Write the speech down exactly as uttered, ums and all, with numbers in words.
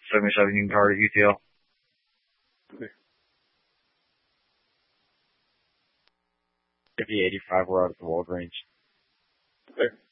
seventy-seven, you can target U T L. fifty eighty-five, we're out of the world range. There.